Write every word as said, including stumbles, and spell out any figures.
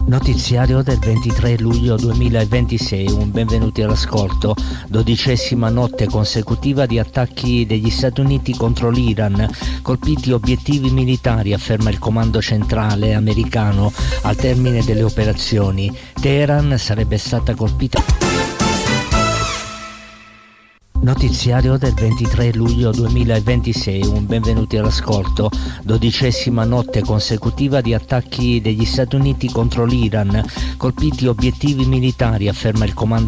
Notiziario del ventitré luglio duemilaventisei, un benvenuti all'ascolto. Dodicesima notte consecutiva di attacchi degli Stati Uniti contro l'Iran, colpiti obiettivi militari, afferma il comando centrale americano al termine delle operazioni. Teheran sarebbe stata colpita. Notiziario del ventitré luglio duemilaventisei, un benvenuti all'ascolto. Dodicesima notte consecutiva di attacchi degli Stati Uniti contro l'Iran, colpiti obiettivi militari, afferma il comando